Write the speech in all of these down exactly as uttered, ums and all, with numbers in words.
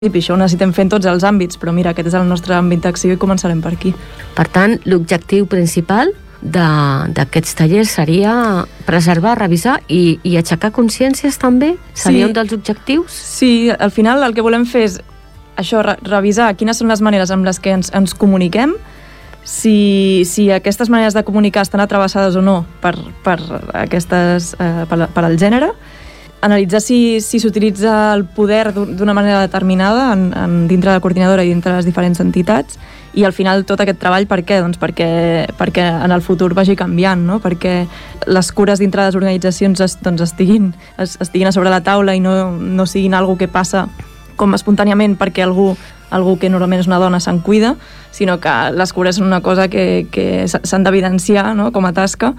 I això ho necessitem fer en tots els àmbits, però mira, aquest és el nostre àmbit d'acció i començarem per aquí. Per tant, l'objectiu principal d'aquests tallers seria preservar, revisar i, i aixecar consciències també? Seria sí. Un dels objectius? Sí, al final el que volem fer és això, re revisar quines són les maneres amb les que ens, ens comuniquem, si, si aquestes maneres de comunicar estan atrevessades o no per, per, aquestes, eh, per, per al gènere, analitzar si s'utilitza si el poder d'una manera determinada en, en, dintre de la coordinadora i dintre de les diferents entitats, i al final tot aquest treball per què? Doncs perquè, perquè en el futur vagi canviant, no? Perquè les cures dintre de les organitzacions es, doncs estiguin, es, estiguin a sobre la taula i no, no siguin algo que passa com espontàniament perquè algú, algú que normalment és una dona se'n cuida, sinó que les cures són una cosa que, que s'han d'evidenciar, no? Com a tasca,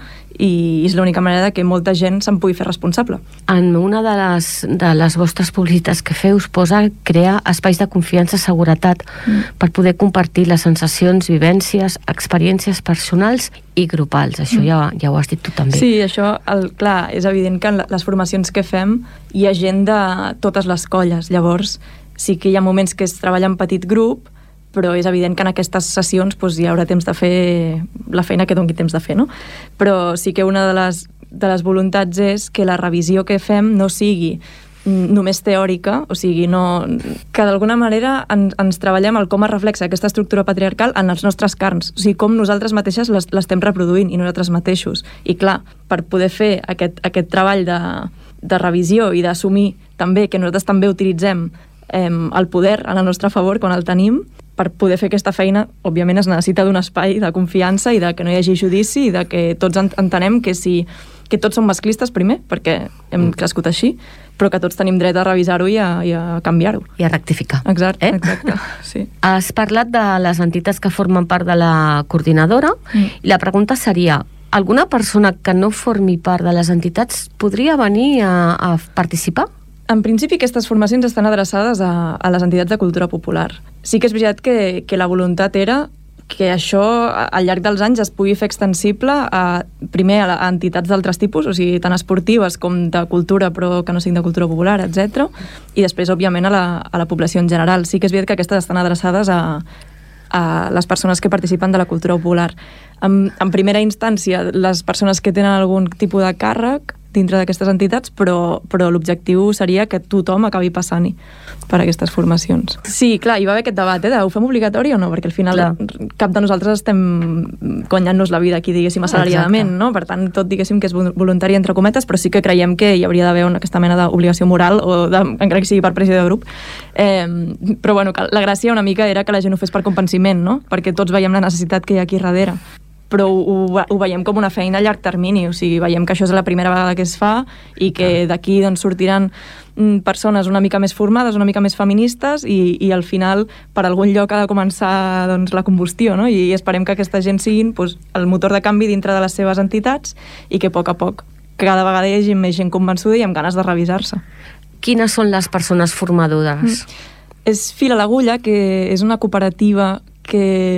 i és l'única manera que molta gent se'n pugui fer responsable. En una de les, de les vostres publicitats que feu us posa crear espais de confiança i seguretat mm. per poder compartir les sensacions, vivències, experiències personals i grupals. Això mm. ja, ja ho has dit tu també. Sí, això, el, clar, és evident que en les formacions que fem hi ha gent de totes les colles. Llavors, sí que hi ha moments que es treballa en petit grup, però és evident que en aquestes sessions doncs, hi haurà temps de fer la feina que doni temps de fer, no? Però sí que una de les, de les voluntats és que la revisió que fem no sigui només teòrica, o sigui, no, que d'alguna manera ens, ens treballem el com es reflexa aquesta estructura patriarcal en els nostres carns, o sigui, com nosaltres mateixes l'estem reproduint i nosaltres mateixos. I clar, per poder fer aquest, aquest treball de, de revisió i d'assumir també que nosaltres també utilitzem eh, el poder a la nostra favor quan el tenim, per poder fer aquesta feina, òbviament es necessita d'un espai de confiança i de que no hi hagi judici i de que tots entenem que, si, que tots som masclistes primer, perquè hem crescut així, però que tots tenim dret a revisar-ho i a, i a canviar-ho. I a rectificar. Exacte, eh? exacte. Sí. Has parlat de les entitats que formen part de la coordinadora mm. i la pregunta seria, alguna persona que no formi part de les entitats podria venir a, a participar? En principi, aquestes formacions estan adreçades a, a les entitats de cultura popular. Sí que és veritat que, que la voluntat era que això, al llarg dels anys, es pugui fer extensible a, primer a, a entitats d'altres tipus, o sigui, tant esportives com de cultura, però que no siguin de cultura popular, etcètera. I després, òbviament, a la, a la població en general. Sí que és veritat que aquestes estan adreçades a, a les persones que participen de la cultura popular. En, en primera instància, les persones que tenen algun tipus de càrrec dintre d'aquestes entitats, però, però l'objectiu seria que tothom acabi passant-hi per aquestes formacions. Sí, clar, hi va haver aquest debat, eh, de ho fem obligatori o no, perquè al final clar. Cap de nosaltres estem guanyant-nos la vida aquí, diguéssim, assalariadament, no? Per tant, tot diguéssim que és voluntari entre cometes, però sí que creiem que hi hauria d'haver aquesta mena d'obligació moral, o de, encara que sigui per pressió de grup. Eh, però bueno, la gràcia una mica era que la gent ho fes per convenciment, no? Perquè tots veiem la necessitat que hi ha aquí darrere. Però ho, ho veiem com una feina a llarg termini, o sigui, veiem que això és la primera vegada que es fa i que d'aquí doncs, sortiran persones una mica més formades, una mica més feministes i, i al final per algun lloc ha de començar doncs, la combustió, no? I esperem que aquesta gent siguin doncs, el motor de canvi dintre de les seves entitats i que a poc a poc cada vegada hi hagi més gent convençuda i amb ganes de revisar-se. Quines són les persones formadores? Mm. És Fil a l'Agulla, que és una cooperativa que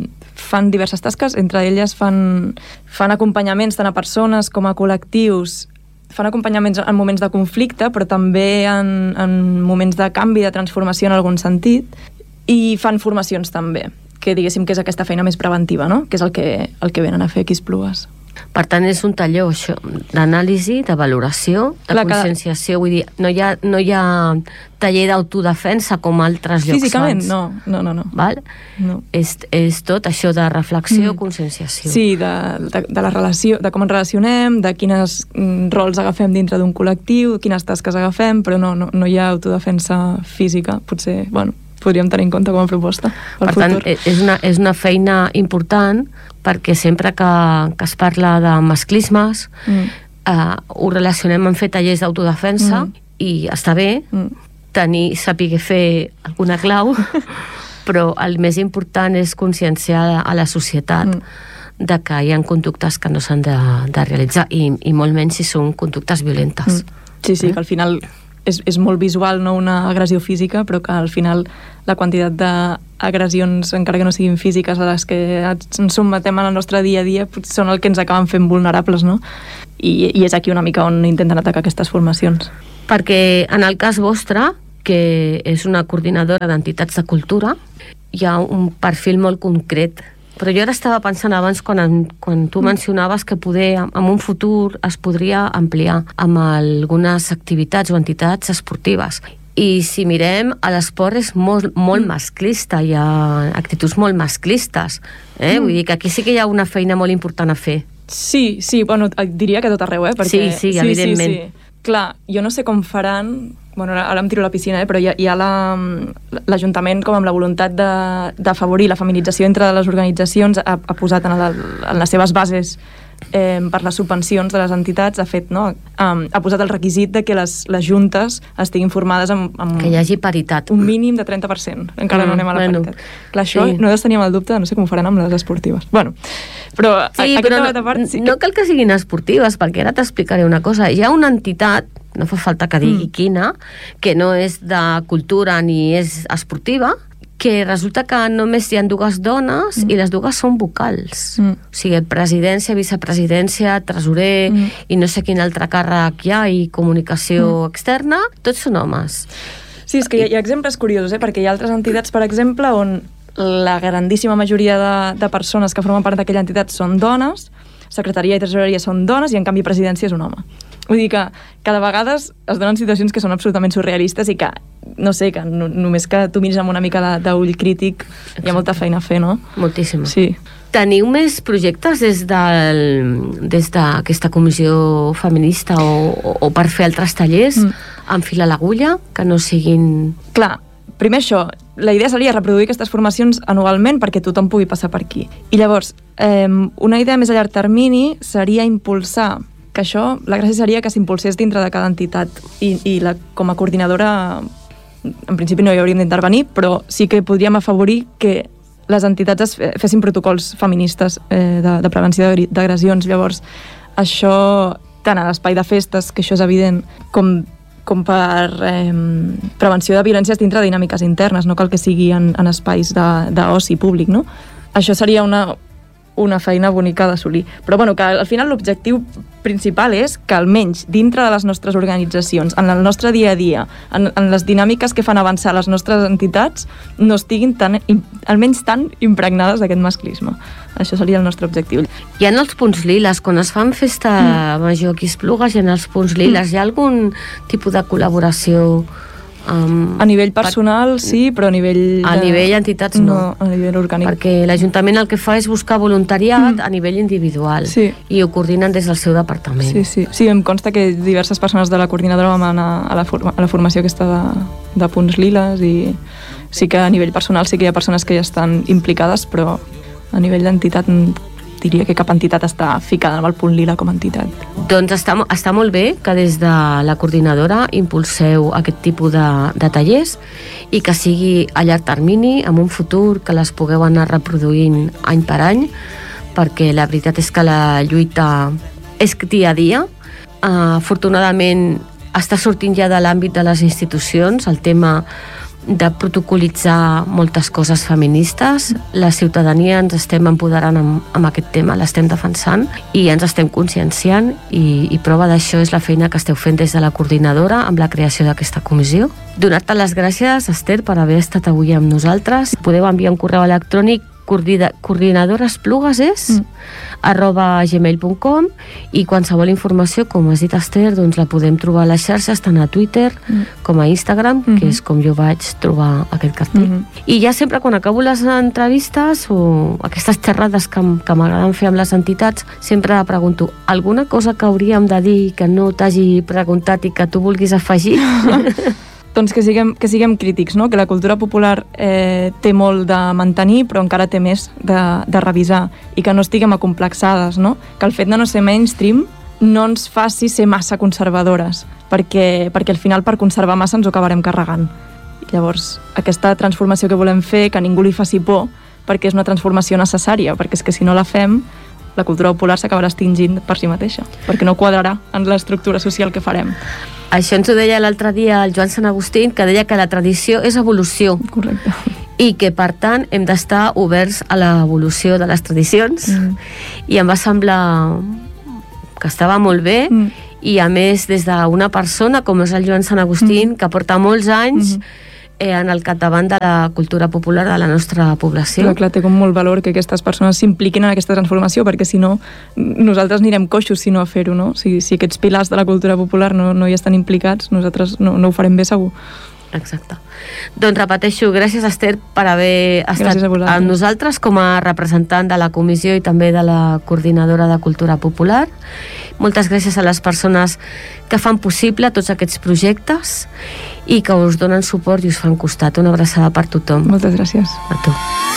fan diverses tasques, entre elles fan, fan acompanyaments tant a persones com a col·lectius, fan acompanyaments en moments de conflicte, però també en, en moments de canvi, de transformació en algun sentit, i fan formacions també, que diguéssim que és aquesta feina més preventiva, no? Que és el que, el que venen a fer aquí a Esplugues. Per tant, és un taller d'anàlisi, de valoració, de Clar, conscienciació, vull dir, no hi ha, no hi ha taller d'autodefensa com altres llocs. Físicament, no, no, no. no. Val? no. És, és tot això de reflexió, mm. conscienciació. Sí, de, de, de la relació, de com ens relacionem, de quines mm, rols agafem dintre d'un col·lectiu, quines tasques agafem, però no, no, no hi ha autodefensa física, potser, bueno, podríem tenir en compte com a proposta. Per tant, és una, és una feina important perquè sempre que, que es parla de masclismes mm. eh, ho relacionem amb fer tallers d'autodefensa mm. i està bé mm. tenir, saber fer alguna clau però el més important és conscienciar a la societat mm. de que hi ha conductes que no s'han de, de realitzar i, i molt menys si són conductes violentes. Mm. Sí, sí, eh? Que al final és, és molt visual, no una agressió física, però que al final la quantitat d'agressions, encara que no siguin físiques, a les que ens sotmetem en el nostre dia a dia, són el que ens acaben fent vulnerables, no? I, i és aquí una mica on intenten atacar aquestes formacions. Perquè en el cas vostre, que és una coordinadora d'entitats de cultura. Hi ha un perfil molt concret. Però jo ara estava pensant abans, quan, quan tu mencionaves que poder, en un futur es podria ampliar amb algunes activitats o entitats esportives. I si mirem, l'esport és molt, molt masclista, hi ha actituds molt masclistes. Eh? Mm. Vull dir que aquí sí que hi ha una feina molt important a fer. Sí, sí, bueno, diria que tot arreu, eh? Perquè... Sí, sí, evidentment. Sí, sí. Clar, jo no sé com faran... Bueno, ara em tiro a la piscina, eh? Però hi ha, hi ha la, l'Ajuntament com amb la voluntat d'afavorir la feminització entre les organitzacions, ha, ha posat en, la, en les seves bases eh, per les subvencions de les entitats, ha fet, no? Um, ha posat el requisit de que les, les juntes estiguin formades amb, amb... Que hi hagi paritat. Un mínim de trenta per cent. Encara mm, no anem a la bueno, paritat. Clar, això sí. Nosaltres teníem el dubte de no sé com ho faran amb les esportives. Bueno, però... Sí, a, però no, part, sí que... no cal que siguin esportives, perquè ara t'explicaré una cosa. Hi ha una entitat, no fa falta que digui mm. quina, que no és de cultura ni és esportiva, que resulta que només hi ha dues dones mm. i les dues són vocals. Mm. O sigui, presidència, vicepresidència, tresorer mm. i no sé quin altre càrrec hi ha, i comunicació mm. externa, tots són homes. Sí, és que hi ha, hi ha exemples curiosos, eh? Perquè hi ha altres entitats, per exemple, on la grandíssima majoria de, de persones que formen part d'aquella entitat són dones, secretaria i tresoreria són dones, i en canvi presidència és un home. Vull dir que cada vegada es donen situacions que són absolutament surrealistes i que, no sé, que no, només que tu miris amb una mica d'ull crític hi ha molta feina a fer, no? Moltíssima. Sí. Teniu més projectes des del, des d'aquesta comissió feminista o, o, o per fer altres tallers mm. en fil a l'agulla, que no siguin... Clar, primer això, la idea seria reproduir aquestes formacions anualment perquè tothom pugui passar per aquí. I llavors, eh, una idea més a llarg termini seria impulsar que això, la gràcia seria que s'impulsés dintre de cada entitat i, i la, com a coordinadora en principi no hi hauríem d'intervenir, però sí que podríem afavorir que les entitats es fessin protocols feministes eh, de, de prevenció d'agressions. Llavors, això, tant a l'espai de festes, que això és evident, com, com per eh, prevenció de violències dintre de dinàmiques internes, no cal que sigui en, en espais d'oci públic, no? Això seria una... una feina bonica d'assolir. Però bueno, que al final l'objectiu principal és que almenys dintre de les nostres organitzacions, en el nostre dia a dia, en, en les dinàmiques que fan avançar les nostres entitats, no estiguin tan, almenys tan impregnades d'aquest masclisme. Això seria el nostre objectiu. Hi ha els punts liles, quan es fan festa mm. major aquí a Esplugues, hi ha els punts liles, mm. hi ha algun tipus de col·laboració? Um, a nivell personal, per, sí, però a nivell... A de... nivell entitats no. No, a nivell orgànic. Perquè l'Ajuntament el que fa és buscar voluntariat mm. a nivell individual, sí. i ho coordinen des del seu departament. Sí, sí. Sí, em consta que diverses persones de la coordinadora vam anar a la, forma, a la formació aquesta de, de punts liles, i sí que a nivell personal sí que hi ha persones que ja estan implicades, però a nivell d'entitat diria que cap entitat està ficada amb el punt lila com a entitat. Doncs està, està molt bé que des de la coordinadora impulseu aquest tipus de, de tallers i que sigui a llarg termini, en un futur, que les pugueu anar reproduint any per any, perquè la veritat és que la lluita és dia a dia. Uh, afortunadament està sortint ja de l'àmbit de les institucions el tema de protocolitzar moltes coses feministes. La ciutadania ens estem empoderant amb, amb aquest tema, l'estem defensant i ens estem conscienciant, i, i prova d'això és la feina que esteu fent des de la coordinadora amb la creació d'aquesta comissió. Donar-te les gràcies, Esther, per haver estat avui amb nosaltres. Podeu enviar un correu electrònic coordinadoresplugues és mm. arroba gmail punt com, i qualsevol informació, com has dit, Esther, doncs la podem trobar a les xarxes, tant a Twitter mm. com a Instagram, mm-hmm. que és com jo vaig trobar aquest cartell. Mm-hmm. I ja sempre quan acabo les entrevistes o aquestes xerrades que, que m'agraden fer amb les entitats, sempre pregunto alguna cosa que hauríem de dir que no t'hagi preguntat i que tu vulguis afegir? Doncs que siguem, que siguem crítics, no? Que la cultura popular eh, té molt de mantenir, però encara té més de, de revisar, i que no estiguem acomplexades, no? Que el fet de no ser mainstream no ens faci ser massa conservadores, perquè, perquè al final per conservar massa ens ho acabarem carregant. I llavors, aquesta transformació que volem fer, que ningú li faci por, perquè és una transformació necessària, perquè és que si no la fem, la cultura popular s'acabarà extingint per si mateixa, perquè no quadrarà en l'estructura social que farem. Això ens ho deia l'altre dia el Joan Sant Agustín, que deia que la tradició és evolució. Correcte. I que, per tant, hem d'estar oberts a l'evolució de les tradicions. Mm. I em va semblar que estava molt bé mm. i a més des d'una persona com és el Joan Sant Agustín, mm. que porta molts anys mm -hmm. eh, en el capdavant de la cultura popular de la nostra població. Clar, clar, té com molt valor que aquestes persones s'impliquin en aquesta transformació, perquè si no, nosaltres anirem coixos si no a fer-ho, no? Si, si aquests pilars de la cultura popular no, no hi estan implicats, nosaltres no, no ho farem bé segur. Exacte. Doncs repeteixo, gràcies Esther per haver estat amb nosaltres com a representant de la comissió i també de la coordinadora de cultura popular. Moltes gràcies a les persones que fan possible tots aquests projectes i que us donen suport i us fan costat. Una abraçada per tothom. Moltes gràcies. A tu.